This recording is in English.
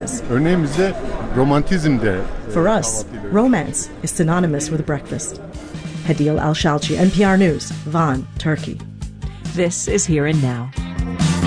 delicious. Örneğin bize romantizm de For us, romance is synonymous with breakfast. Hadil Al-Shalchi, NPR News, Van, Turkey. This is Here and Now.